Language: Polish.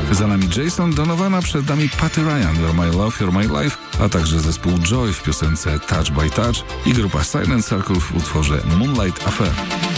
Za nami Jason Donovan, przed nami Patty Ryan, You're My Love, You're My Life, a także zespół Joy w piosence Touch by Touch i grupa Silent Circle w utworze Moonlight Affair.